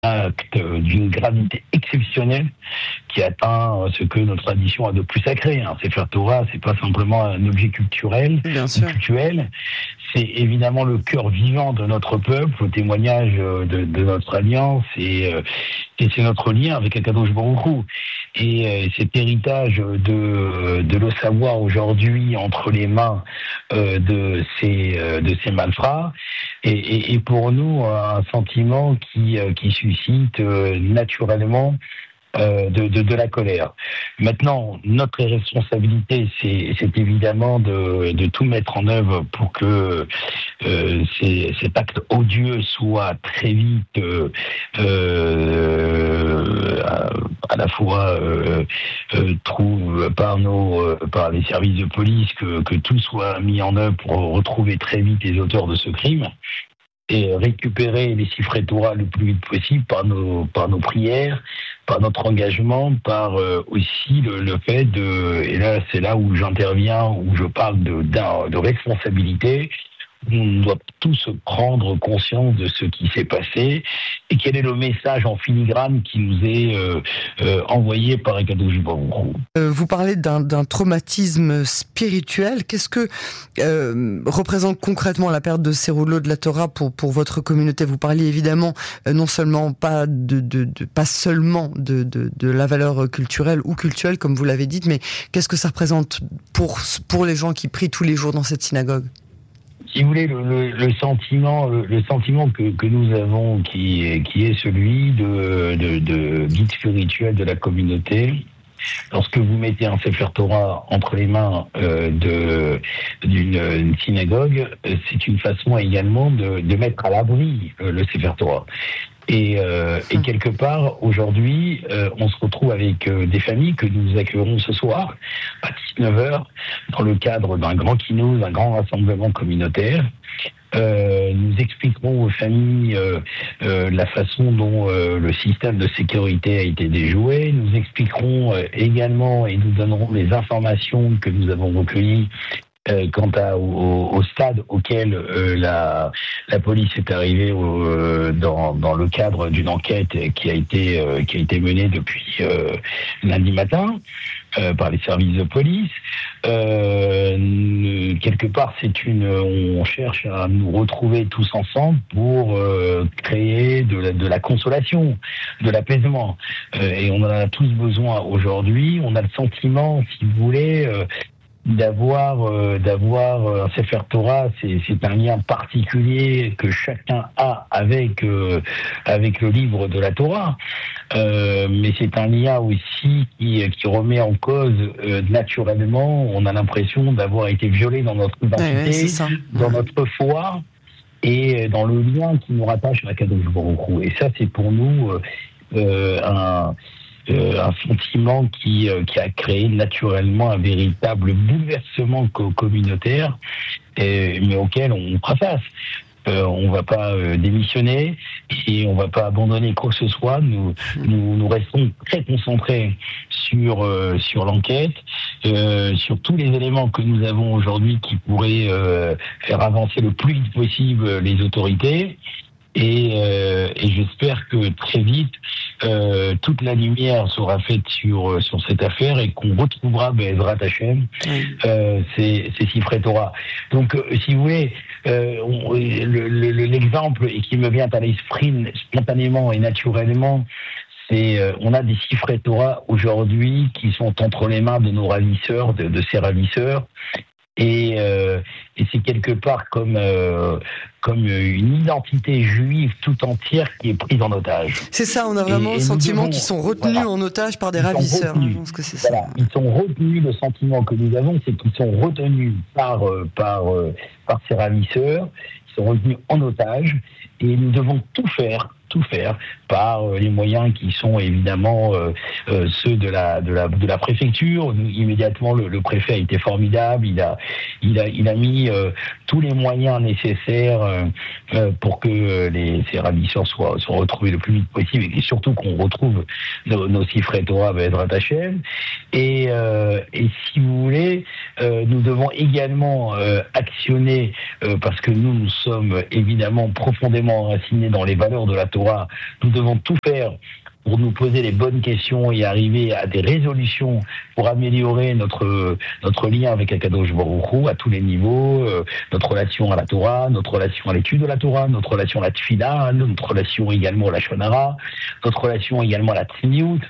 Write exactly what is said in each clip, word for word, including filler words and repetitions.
acte d'une gravité exceptionnelle qui atteint ce que notre tradition a de plus sacré. Un Sefer Torah, c'est pas simplement un objet culturel, cultuel, c'est évidemment le cœur vivant de notre peuple, au témoignage de, de notre alliance, et, et c'est notre lien avec Akadosh Baruch Hu. Et cet héritage de, de le savoir aujourd'hui entre les mains de ces, de ces malfrats, et, et, et pour nous un sentiment qui, qui suscite naturellement Euh, de, de, de la colère. Maintenant, notre responsabilité, c'est, c'est évidemment de, de tout mettre en œuvre pour que euh, ces, cet acte odieux soit très vite euh, euh, à, à la fois euh, euh, trouve par nos euh, par les services de police que, que tout soit mis en œuvre pour retrouver très vite les auteurs de ce crime et récupérer les Sifrei Torah le plus vite possible par nos par nos prières, par notre engagement, par euh, aussi le, le fait de, et là c'est là où j'interviens, où je parle de, de responsabilité. On doit tous prendre conscience de ce qui s'est passé et quel est le message en filigrane qui nous est euh, euh, envoyé par Akadosh Baruch Hu. Euh, vous parlez d'un, d'un traumatisme spirituel. Qu'est-ce que euh, représente concrètement la perte de ces rouleaux de la Torah pour pour votre communauté? Vous parliez évidemment euh, non seulement pas de, de, de pas seulement de, de de la valeur culturelle ou cultuelle comme vous l'avez dit, mais qu'est-ce que ça représente pour pour les gens qui prient tous les jours dans cette synagogue? Si vous voulez, le, le, le sentiment, le, le sentiment que, que nous avons, qui, qui est celui de, de, de guide spirituel de la communauté, lorsque vous mettez un Sefer Torah entre les mains euh, de, d'une une synagogue, c'est une façon également de, de mettre à l'abri euh, le Sefer Torah. Et, euh, et quelque part, aujourd'hui, euh, on se retrouve avec euh, des familles que nous accueillerons ce soir à dix-neuf heures dans le cadre d'un grand kino, d'un grand rassemblement communautaire. Euh, nous expliquerons aux familles euh, euh, la façon dont euh, le système de sécurité a été déjoué. Nous expliquerons euh, également et nous donnerons les informations que nous avons recueillies Euh, quant à, au, au stade auquel euh, la, la police est arrivée au, euh, dans, dans le cadre d'une enquête qui a été, euh, qui a été menée depuis euh, lundi matin euh, par les services de police. Euh, quelque part, c'est une, on cherche à nous retrouver tous ensemble pour euh, créer de la, de la consolation, de l'apaisement. Euh, et on en a tous besoin aujourd'hui. On a le sentiment, si vous voulez, euh, d'avoir euh, d'avoir un Sefer Torah, c'est c'est un lien particulier que chacun a avec euh, avec le livre de la Torah, euh, mais c'est un lien aussi qui qui remet en cause euh, naturellement. On a l'impression d'avoir été violé dans notre identité, ouais, dans notre foi et dans le lien qui nous rattache à Akadosh Baruch Hu. Et ça, c'est pour nous euh, un Euh, un sentiment qui, euh, qui a créé naturellement un véritable bouleversement co- communautaire, et, mais auquel on fera face. Euh, on ne va pas euh, démissionner et on ne va pas abandonner quoi que ce soit. Nous, nous, nous restons très concentrés sur, euh, sur l'enquête, euh, sur tous les éléments que nous avons aujourd'hui qui pourraient euh, faire avancer le plus vite possible les autorités. Et, euh, et j'espère que très vite, euh, toute la lumière sera faite sur sur cette affaire et qu'on retrouvera Be'ezrat Hashem euh, ces, ces Sifrei Torah. Donc, euh, si vous voulez, euh, on, le, le, l'exemple et qui me vient à l'esprit spontanément et naturellement, c'est euh, on a des Sifrei Torah aujourd'hui qui sont entre les mains de nos ravisseurs, de, de ces ravisseurs. Et, euh, et c'est quelque part comme euh, comme une identité juive tout entière qui est prise en otage. C'est ça, on a vraiment et, le sentiment devons, qu'ils sont retenus voilà, en otage par des ravisseurs. Retenus, je pense que c'est voilà, ça. Ils sont retenus. Le sentiment que nous avons, c'est qu'ils sont retenus par par par ces ravisseurs. Ils sont retenus en otage et nous devons tout faire. tout faire par les moyens qui sont évidemment euh, euh, ceux de la de la de la préfecture. Immédiatement, le, le préfet a été formidable. Il a il a il a mis euh, tous les moyens nécessaires euh, euh, pour que les ces ravisseurs soient soient retrouvés le plus vite possible et surtout qu'on retrouve nos, nos Sifrei Torah Be'ezrat Hashem. Et euh, et si vous voulez, euh, nous devons également euh, actionner euh, parce que nous nous sommes évidemment profondément enracinés dans les valeurs de la Torah. Torah, nous devons tout faire pour nous poser les bonnes questions et arriver à des résolutions pour améliorer notre notre lien avec Akadosh Baruch Hu à tous les niveaux, euh, notre relation à la Torah, notre relation à l'étude de la Torah, notre relation à la Tfila, notre relation également à la Shonara, notre relation également à la Tzniut.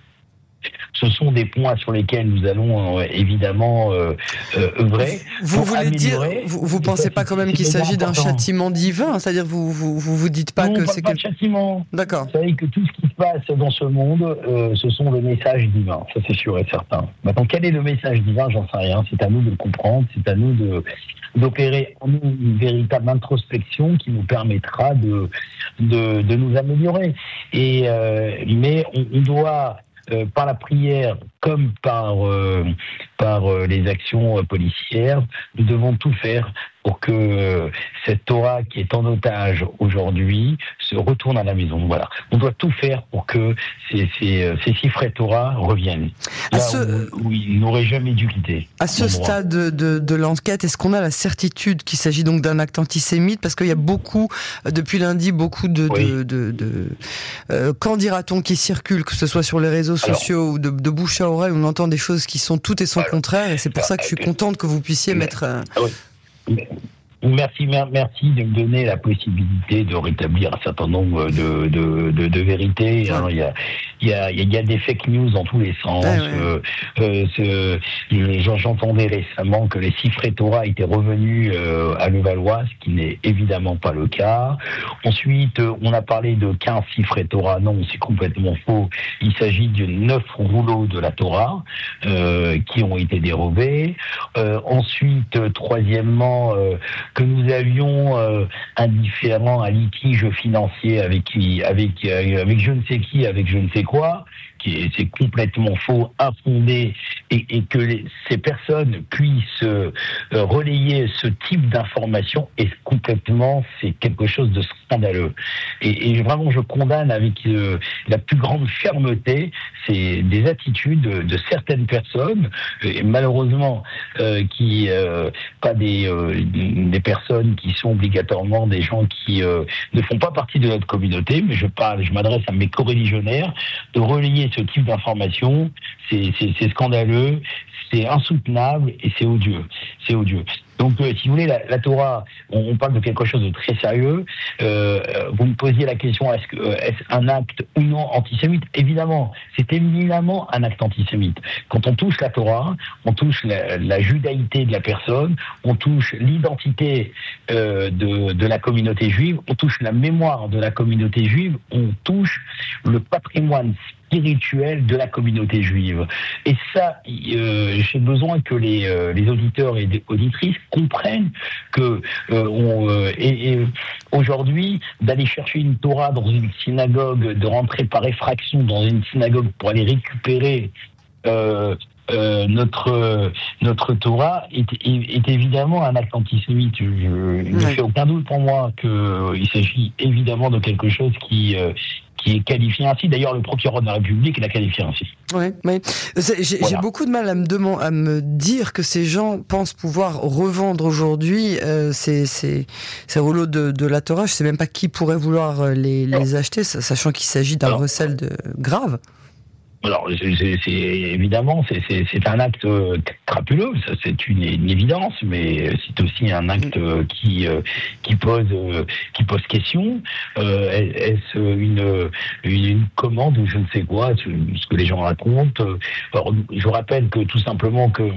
Ce sont des points sur lesquels nous allons euh, évidemment euh, euh, œuvrer. Vous voulez dire, vous, vous pensez pas quand même qu'il s'agit d'un châtiment divin, c'est-à-dire vous vous vous, vous dites pas non, que pas, c'est pas que de châtiment. D'accord. Vous savez que tout ce qui se passe dans ce monde, euh, ce sont des messages divins, ça c'est sûr et certain. Maintenant, quel est le message divin, j'en sais rien. C'est à nous de le comprendre, c'est à nous de d'opérer en nous une véritable introspection qui nous permettra de de, de nous améliorer. Et euh, mais on, on doit Euh, par la prière comme par euh, par euh, les actions euh, policières, nous devons tout faire pour que euh, cette Torah qui est en otage aujourd'hui se retourne à la maison. Voilà, on doit tout faire pour que ces ces, ces chiffres Torah reviennent là ce... où, où ils n'auraient jamais dû quitter. À ce stade de, de, de l'enquête, est-ce qu'on a la certitude qu'il s'agit donc d'un acte antisémite? Parce qu'il y a beaucoup, depuis lundi, beaucoup de, oui. de, de, de euh, qu'en dira-t-on qui circulent, que ce soit sur les réseaux sociaux Alors, ou de, de bouche à oreille, on entend des choses qui sont toutes et son contraire, et c'est pour ça que je suis contente que vous puissiez mettre. Euh... Ah oui. Merci, merci de me donner la possibilité de rétablir un certain nombre de, de, de, de vérités. Hein. Il y a, il y a, il y a des fake news dans tous les sens. Ouais, ouais. Euh, euh, ce, j'entendais récemment que les Sifrei Torah étaient revenus euh, à Levallois, ce qui n'est évidemment pas le cas. Ensuite, on a parlé de quinze Sifrei Torah. Non, c'est complètement faux. Il s'agit de neuf rouleaux de la Torah euh, qui ont été dérobés. Euh, ensuite, troisièmement, euh, que nous avions euh, un différend, un litige financier avec qui, avec euh, avec je ne sais qui, avec je ne sais quoi, qui est, c'est complètement faux, infondé, et, et que les, ces personnes puissent euh, relayer ce type d'information est complètement, c'est quelque chose de scandaleux. Et, et vraiment, je condamne avec euh, la plus grande fermeté c'est des attitudes de, de certaines personnes, et malheureusement, euh, qui euh, pas des euh, des personnes qui sont obligatoirement des gens qui euh, ne font pas partie de notre communauté, mais je parle, je m'adresse à mes coreligionnaires, de relayer ce type d'informations, c'est, c'est, c'est scandaleux, c'est insoutenable et c'est odieux. C'est odieux. Donc, euh, si vous voulez, la, la Torah, on, on parle de quelque chose de très sérieux. Euh, vous me posiez la question, est-ce que euh, est-ce un acte ou non antisémite? Évidemment, c'est éminemment un acte antisémite. Quand on touche la Torah, on touche la, la judaïté de la personne, on touche l'identité euh, de, de la communauté juive, on touche la mémoire de la communauté juive, on touche le patrimoine spirituel de la communauté juive. Et ça, euh, j'ai besoin que les, euh, les auditeurs et les auditrices comprennent que euh, on, euh, et, et aujourd'hui, d'aller chercher une Torah dans une synagogue, de rentrer par effraction dans une synagogue pour aller récupérer euh, Euh, notre euh, notre Torah est, est, est évidemment un acte antisémite. Je, il ne fait aucun doute pour moi qu'il euh, s'agit évidemment de quelque chose qui euh, qui est qualifié ainsi. D'ailleurs, le procureur de la République l'a qualifié ainsi. Ouais, mais j'ai, voilà. j'ai beaucoup de mal à me demander, à me dire que ces gens pensent pouvoir revendre aujourd'hui euh, ces, ces ces rouleaux de, de la Torah. Je sais même pas qui pourrait vouloir les les acheter, sachant qu'il s'agit d'un Alors, recel de grave. Alors, c'est, c'est, c'est évidemment, c'est, c'est, c'est un acte crapuleux, ça c'est une, une évidence, mais c'est aussi un acte qui qui pose qui pose question. Euh, est-ce une, une une commande ou je ne sais quoi, ce que les gens racontent. Alors, je rappelle que tout simplement que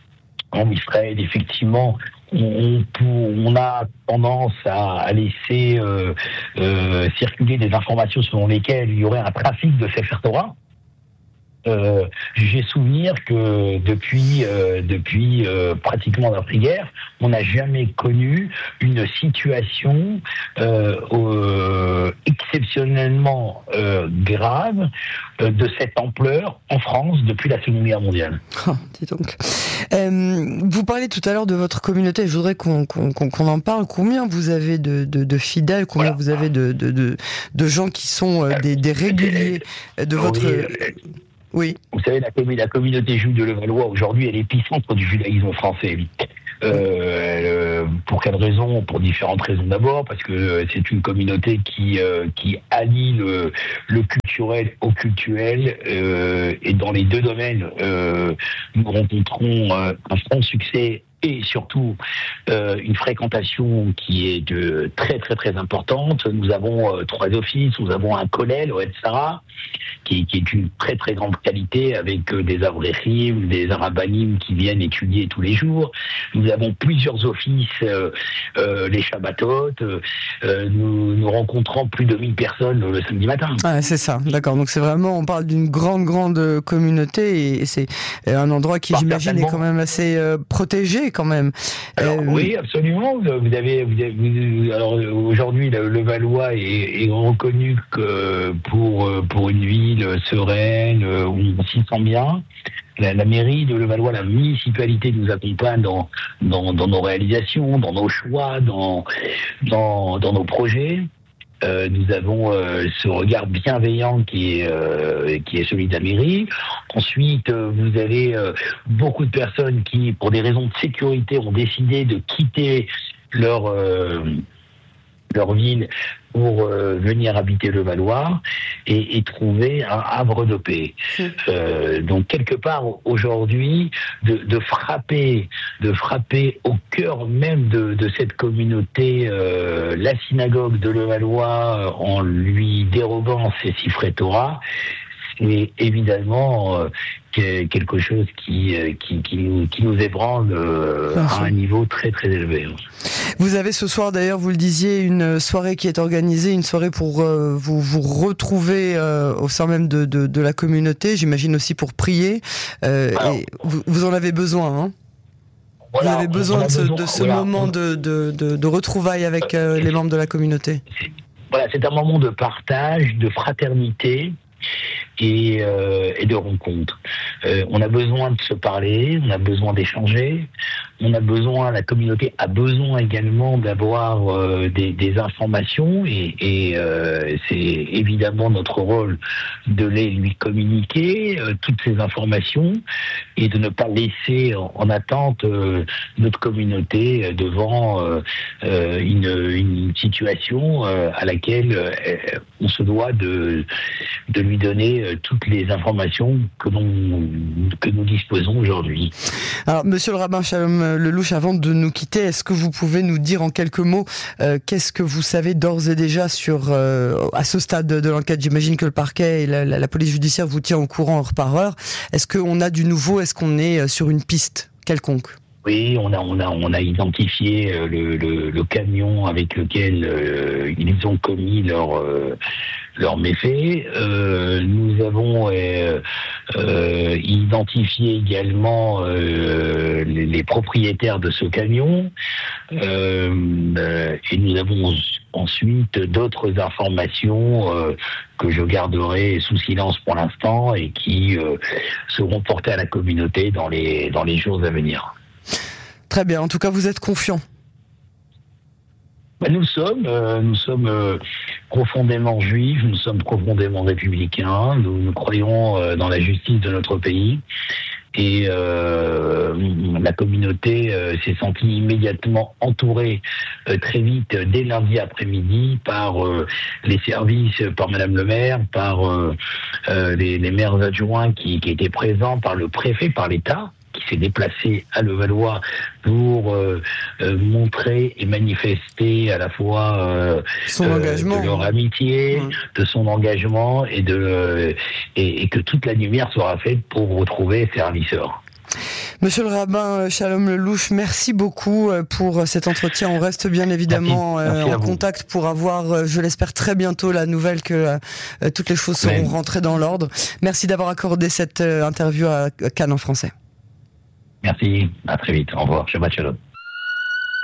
en Israël, effectivement, on, on a tendance à, à laisser euh, euh, circuler des informations selon lesquelles il y aurait un trafic de Sefer Torah. Euh, j'ai souvenir que depuis euh, depuis euh, pratiquement l'après-guerre, on n'a jamais connu une situation euh, euh, exceptionnellement euh, grave euh, de cette ampleur en France depuis la Seconde Guerre mondiale. Oh, dis donc. Euh, vous parlez tout à l'heure de votre communauté. Je voudrais qu'on, qu'on, qu'on en parle. Combien vous avez de, de, de fidèles? Combien voilà. vous avez de, de, de, de gens qui sont euh, des, des réguliers de votre... Oui. Oui. Vous savez, la, la communauté juive de Levallois, aujourd'hui, est l'épicentre du judaïsme français. Euh, Euh, pour quelles raisons? Pour différentes raisons. D'abord, parce que c'est une communauté qui euh, qui allie le, le culturel au cultuel, euh, et dans les deux domaines, euh, nous rencontrons euh, un franc succès. Et surtout euh, une fréquentation qui est de très très très importante. Nous avons euh, trois offices, nous avons un collège, au Etsara, qui, qui est une très très grande qualité avec euh, des avrechim, des arabanim qui viennent étudier tous les jours. Nous avons plusieurs offices, euh, euh, les Shabbatot. Euh, nous, nous rencontrons plus de mille personnes le samedi matin. Ah, c'est ça, d'accord. Donc c'est vraiment, on parle d'une grande grande communauté et c'est un endroit qui, j'imagine, est quand même assez euh, protégé. Quand même. Alors, euh... Oui, absolument. Vous avez, vous avez vous, alors aujourd'hui, le, le Valois est, est reconnu que pour pour une ville sereine où on s'y sent bien. La, la mairie de Levallois, la municipalité nous accompagne dans, dans dans nos réalisations, dans nos choix, dans dans dans nos projets. Euh, nous avons euh, ce regard bienveillant qui est euh, qui est celui de la mairie. Ensuite, euh, vous avez euh, beaucoup de personnes qui, pour des raisons de sécurité, ont décidé de quitter leur euh, leur ville pour euh, venir habiter le Valois et, et trouver un havre de paix. Mmh. Euh, donc quelque part aujourd'hui, de, de frapper, de frapper au cœur même de, de cette communauté, euh, la synagogue de Levallois, en lui dérobant ses siffrets Torah, c'est évidemment euh, quelque chose qui, qui, qui, nous, qui nous ébranle euh, à un niveau très très élevé. Vous avez ce soir d'ailleurs, vous le disiez, une soirée qui est organisée, une soirée pour euh, vous vous retrouver euh, au sein même de, de, de la communauté, j'imagine aussi pour prier. Euh, Alors, et vous, vous en avez besoin, hein? Voilà, vous avez besoin de ce, besoin, de ce voilà, moment on... de, de, de, de retrouvailles avec euh, les membres de la communauté. Voilà, c'est un moment de partage, de fraternité. Et, euh, et de rencontres. Euh, on a besoin de se parler, on a besoin d'échanger, on a besoin, la communauté a besoin également d'avoir euh, des, des informations et, et euh, c'est évidemment notre rôle de les lui communiquer euh, toutes ces informations et de ne pas laisser en, en attente euh, notre communauté devant euh, euh, une, une situation euh, à laquelle euh, on se doit de, de lui donner toutes les informations que, l'on, que nous disposons aujourd'hui. Alors, monsieur le rabbin Shalom Lelouch, avant de nous quitter, est-ce que vous pouvez nous dire en quelques mots euh, qu'est-ce que vous savez d'ores et déjà sur, euh, à ce stade de, de l'enquête? J'imagine que le parquet et la, la, la police judiciaire vous tient au courant heure par heure. Est-ce qu'on a du nouveau? Est-ce qu'on est sur une piste quelconque? Oui, on a on a on a identifié le, le, le camion avec lequel euh, ils ont commis leur euh, leur méfait. Euh, nous avons euh, euh, identifié également euh, les, les propriétaires de ce camion euh, et nous avons ensuite d'autres informations euh, que je garderai sous silence pour l'instant et qui euh, seront portées à la communauté dans les dans les jours à venir. Très bien. En tout cas, vous êtes confiant. Ben, nous sommes, euh, nous sommes euh, profondément juifs, nous sommes profondément républicains. Nous, nous croyons euh, dans la justice de notre pays. Et euh, la communauté euh, s'est sentie immédiatement entourée euh, très vite dès lundi après-midi par euh, les services, par Madame le maire, par euh, euh, les, les maires adjoints qui, qui étaient présents, par le préfet, par l'État, qui s'est déplacé à Levallois pour euh, euh, montrer et manifester à la fois euh, son euh, engagement, de leur amitié, mmh. de son engagement et de euh, et, et que toute la lumière sera faite pour retrouver ses ravisseurs. Monsieur le rabbin Shalom Lelouch, merci beaucoup pour cet entretien. On reste bien évidemment merci. Merci en contact pour avoir, je l'espère très bientôt, la nouvelle que euh, toutes les choses seront Même. rentrées dans l'ordre. Merci d'avoir accordé cette interview à Cannes en français. Merci, à très vite. Au revoir. Shabbat Shalom.